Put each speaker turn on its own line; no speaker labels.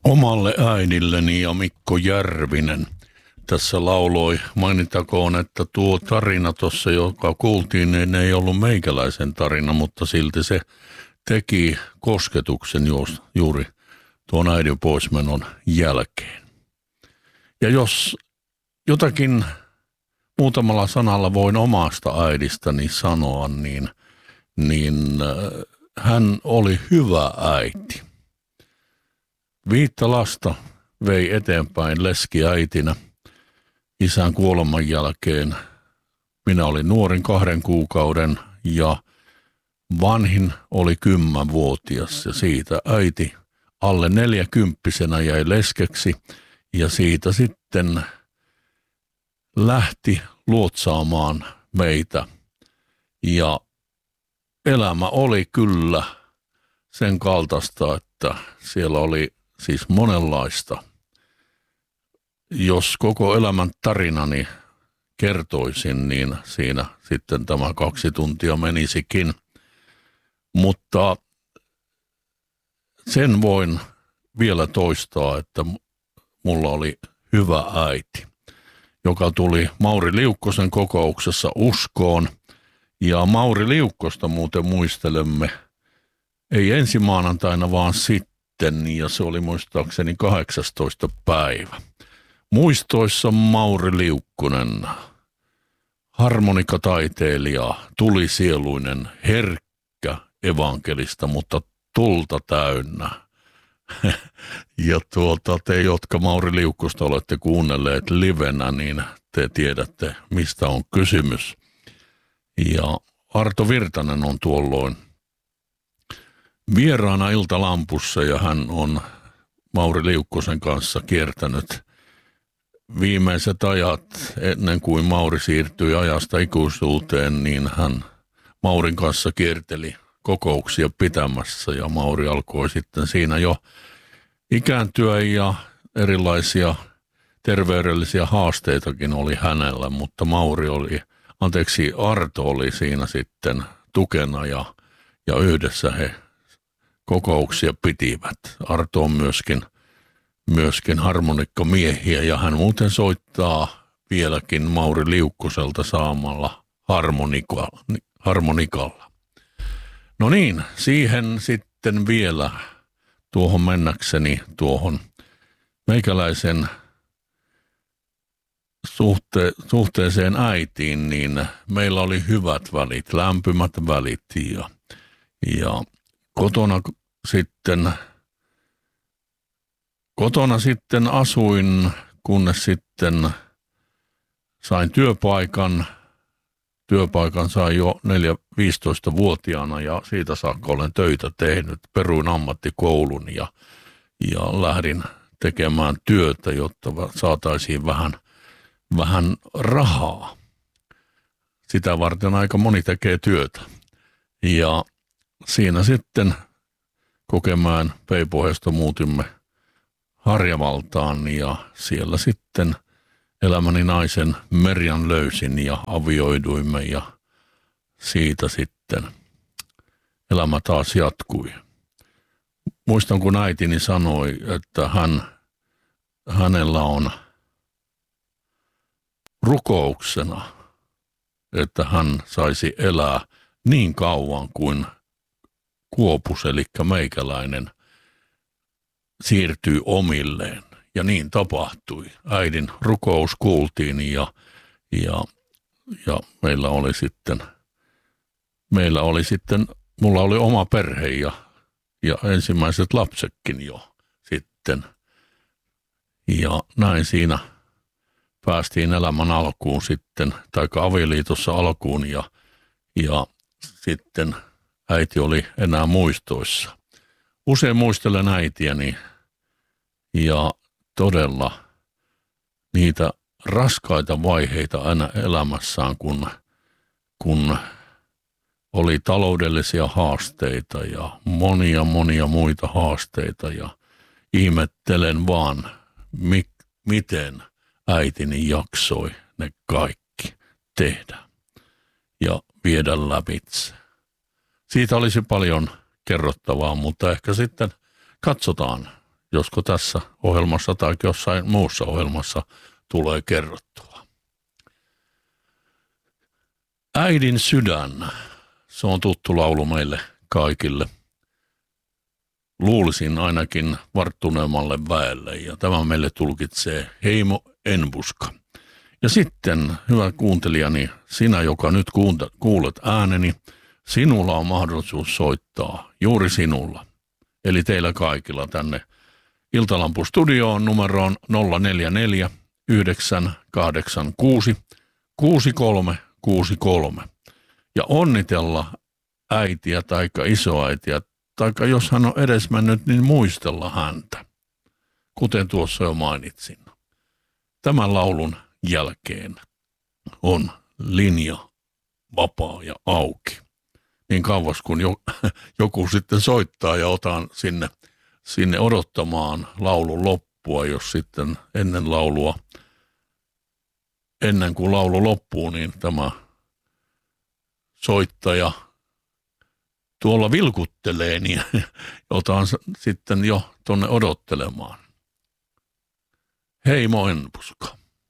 Omalle äidilleni ja Mikko Järvinen. Tässä lauloi, mainittakoon, että tuo tarina tuossa, joka kuultiin, niin ei ollut meikäläisen tarina, mutta silti se teki kosketuksen juuri tuon äidin poismenon jälkeen. Ja jos jotakin muutamalla sanalla voin omasta äidistäni sanoa, niin hän oli hyvä äiti. 5 lasta vei eteenpäin leskiäitinä isän kuoleman jälkeen. Minä olin nuorin 2 kuukauden ja vanhin oli 10-vuotias ja siitä äiti alle 40-vuotiaana jäi leskeksi ja siitä sitten lähti luotsaamaan meitä ja elämä oli kyllä sen kaltaista, että siellä oli siis monenlaista. Jos koko elämän tarinani kertoisin, niin siinä sitten tämä 2 tuntia menisikin. Mutta sen voin vielä toistaa, että mulla oli hyvä äiti, joka tuli Mauri Liukkosen kokouksessa uskoon. Ja Mauri Liukkosta muuten muistelemme, ei ensi maanantaina, vaan sitten, ja se oli muistaakseni 18. päivä. Muistoissa Mauri Liukkonen, harmonikataiteilija, tulisieluinen, herkkä evankelista, mutta tulta täynnä. Ja te, jotka Mauri Liukkosta olette kuunnelleet livenä, niin te tiedätte, mistä on kysymys. Ja Arto Virtanen on tuolloin vieraana Iltalampussa ja hän on Mauri Liukkosen kanssa kiertänyt viimeiset ajat ennen kuin Mauri siirtyi ajasta ikuisuuteen, niin hän Maurin kanssa kierteli kokouksia pitämässä ja Mauri alkoi sitten siinä jo ikääntyä ja erilaisia terveydellisiä haasteitakin oli hänellä, mutta Arto oli siinä sitten tukena ja yhdessä he kokouksia pitivät. Arto on myöskin harmonikkamiehiä ja hän muuten soittaa vieläkin Mauri Liukkoselta saamalla harmonikalla. No niin, siihen sitten vielä tuohon mennäkseni tuohon meikäläisen suhteeseen äitiin, niin meillä oli hyvät välit, lämpimät välit ja kotona sitten asuin, kunnes sitten sain työpaikan. Työpaikan sain jo 4-15-vuotiaana ja siitä saakka olen töitä tehnyt. Peruin ammattikoulun ja lähdin tekemään työtä, jotta saataisiin vähän rahaa. Sitä varten aika moni tekee työtä. Ja siinä sitten Kokemäen Peipohjasta muutimme Harjavaltaan ja siellä sitten elämäni naisen Merjan löysin ja avioiduimme ja siitä sitten elämä taas jatkui. Muistan, kun äitini sanoi, että hänellä on rukouksena, että hän saisi elää niin kauan kuin Kuopus, eli meikäläinen, siirtyy omilleen. Ja niin tapahtui. Äidin rukous kuultiin ja mulla oli oma perhe ja ensimmäiset lapsetkin jo sitten. Ja näin siinä päästiin elämän alkuun sitten, tai avioliitossa alkuun ja sitten äiti oli enää muistoissa. Usein muistelen äitiäni ja todella niitä raskaita vaiheita aina elämässään, kun oli taloudellisia haasteita ja monia muita haasteita ja ihmettelen vaan, miten äitini jaksoi ne kaikki tehdä ja viedä lävitse. Siitä olisi paljon kerrottavaa, mutta ehkä sitten katsotaan josko tässä ohjelmassa tai jossain muussa ohjelmassa tulee kerrottua. Äidin sydän, se on tuttu laulu meille kaikille. Luulisin ainakin varttuneemmalle väelle, ja tämä meille tulkitsee Heimo Enbuska. Ja sitten, hyvä kuuntelijani, sinä, joka nyt kuulet ääneni, sinulla on mahdollisuus soittaa, juuri sinulla. Eli teillä kaikilla tänne Iltalampu-studioon numeroon 044 986 6363 ja onnitella äitiä tai isoäitiä, tai jos hän on edesmennyt, niin muistella häntä, kuten tuossa jo mainitsin. Tämän laulun jälkeen on linja vapaa ja auki. Niin kauas kun joku sitten soittaa ja otan sinne odottamaan laulun loppua, jos sitten ennen kuin laulu loppuu, niin tämä soittaja tuolla vilkuttelee, niin otan sitten jo tonne odottelemaan. Heimo Enbuska.